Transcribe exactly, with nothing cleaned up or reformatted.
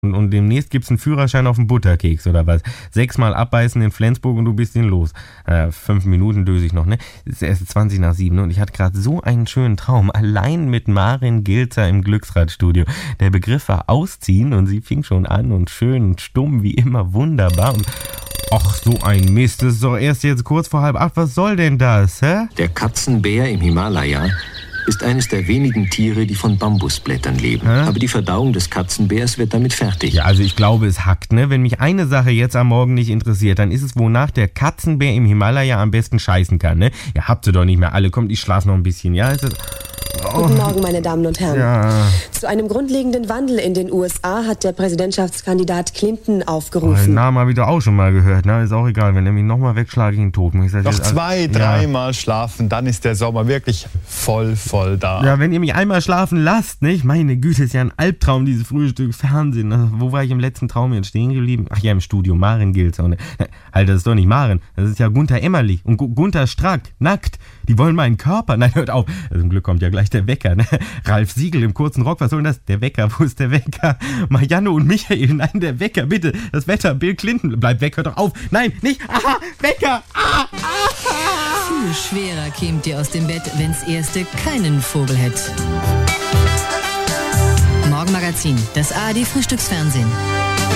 Und, und demnächst gibt's einen Führerschein auf den Butterkeks oder was. Sechsmal abbeißen in Flensburg und du bist ihn los. Äh, fünf Minuten döse ich noch, ne? Es ist erst zwanzig nach sieben, ne? Und ich hatte gerade so einen schönen Traum. Allein mit Marin Gilzer im Glücksradstudio. Der Begriff war ausziehen und sie fing schon an und schön und stumm wie immer, wunderbar. Und ach, so ein Mist. Das ist doch erst jetzt kurz vor halb acht. Was soll denn das, hä? Der Katzenbär im Himalaya ist eines der wenigen Tiere, die von Bambusblättern leben. Hä? Aber die Verdauung des Katzenbärs wird damit fertig. Ja, also ich glaube, es hackt, ne? Wenn mich eine Sache jetzt am Morgen nicht interessiert, dann ist es, wonach der Katzenbär im Himalaya am besten scheißen kann, ne? Ihr habt sie doch nicht mehr alle. Kommt, ich schlaf noch ein bisschen, ja? Ist das... Oh. Guten Morgen, meine Damen und Herren. Ja. Zu einem grundlegenden Wandel in den U S A hat der Präsidentschaftskandidat Clinton aufgerufen. Oh, den Namen habe ich doch auch schon mal gehört. Na, ist auch egal. Wenn er mich nochmal wegschlage, ich ihn tot. Ich Noch zwei, dreimal ja. schlafen, dann ist der Sommer wirklich voll, voll da. Ja, wenn ihr mich einmal schlafen lasst, nicht? Meine Güte, ist ja ein Albtraum, dieses Frühstück, Fernsehen. Wo war ich im letzten Traum jetzt stehen geblieben? Ach ja, im Studio. Marin Gilzer. Halt, das ist doch nicht Marin. Das ist ja Gunther Emmerlich und Gu- Gunther Strack. Nackt. Die wollen meinen Körper. Nein, hört auf. Also, zum Glück kommt ja gleich der Wecker, ne? Ralf Siegel im kurzen Rock, was soll denn das? Der Wecker, wo ist der Wecker? Marianne und Michael, nein, der Wecker, bitte. Das Wetter, Bill Clinton, bleib weg, hört doch auf. Nein, nicht, aha, Wecker, ah, ah. Viel schwerer kämt ihr aus dem Bett, wenn's erste keinen Vogel hätt. Morgenmagazin, das A R D Frühstücksfernsehen.